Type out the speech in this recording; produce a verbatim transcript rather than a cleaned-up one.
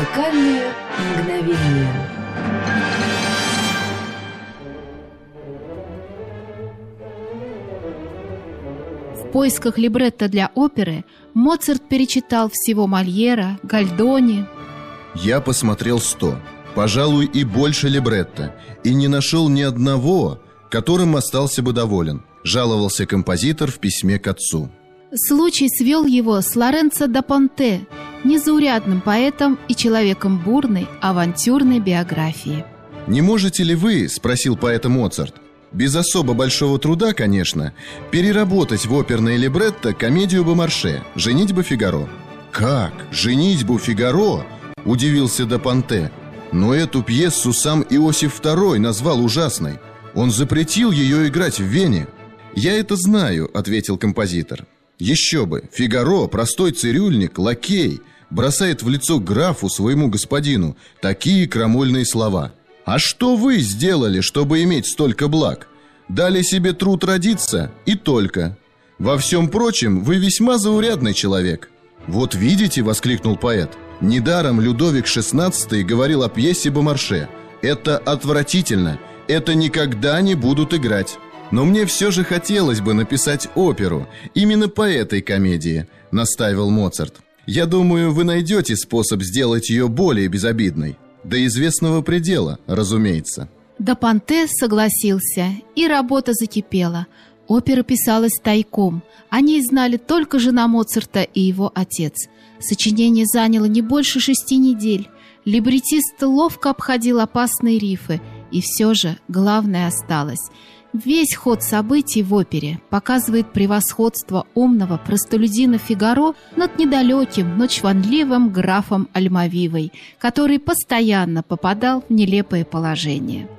Музыкальное мгновение. В поисках либретто для оперы Моцарт перечитал всего Мольера, Гальдони. Я посмотрел сто, пожалуй, и больше либретто, и не нашел ни одного, которым остался бы доволен, жаловался композитор в письме к отцу. Случай свел его с Лоренцо да Понте, незаурядным поэтом и человеком бурной, авантюрной биографии. «Не можете ли вы, — спросил поэта Моцарт, — без особо большого труда, конечно, переработать в оперное либретто комедию Бомарше «Женитьба Фигаро»?» «Как? Женитьбу Фигаро?» — удивился да Понте. «Но эту пьесу сам Иосиф второй назвал ужасной. Он запретил ее играть в Вене». «Я это знаю», — ответил композитор. «Еще бы, Фигаро, простой цирюльник, лакей, бросает в лицо графу, своему господину, такие крамольные слова. А что вы сделали, чтобы иметь столько благ? Дали себе труд родиться, и только. Во всем прочем, вы весьма заурядный человек». «Вот видите», — воскликнул поэт, — «недаром Людовик шестнадцатый говорил о пьесе Бомарше. Это отвратительно, это никогда не будут играть». «Но мне все же хотелось бы написать оперу именно по этой комедии», — настаивал Моцарт. «Я думаю, вы найдете способ сделать ее более безобидной. До известного предела, разумеется». Да Понте согласился, и работа закипела. Опера писалась тайком. О ней знали только жена Моцарта и его отец. Сочинение заняло не больше шести недель. Либретист ловко обходил опасные рифы, и все же главное осталось. Весь ход событий в опере показывает превосходство умного простолюдина Фигаро над недалеким, но чванливым графом Альмавивой, который постоянно попадал в нелепое положение.